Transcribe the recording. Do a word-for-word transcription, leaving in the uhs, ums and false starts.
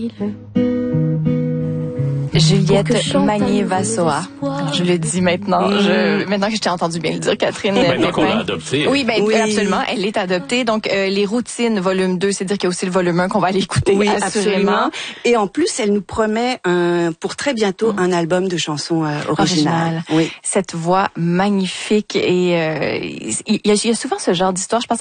Juliette Magnier-Vassoa. Alors, je le dis maintenant. Mmh. Je, maintenant que je t'ai entendu bien le dire, Catherine. Maintenant qu'on l'a adoptée. Oui, ben, oui, absolument. Elle est adoptée. Donc, euh, les routines, volume deux, c'est-à-dire qu'il y a aussi le volume un qu'on va aller écouter. Oui, assurément. absolument. Et en plus, elle nous promet un, pour très bientôt, mmh. un album de chansons euh, originales. Original. Oui. Cette voix magnifique et euh, il y, a, il y a souvent ce genre d'histoire. Je pense